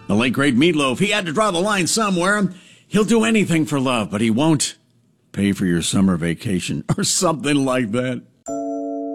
The late great Meatloaf, he had to draw the line somewhere. He'll do anything for love, but he won't pay for your summer vacation or something like that.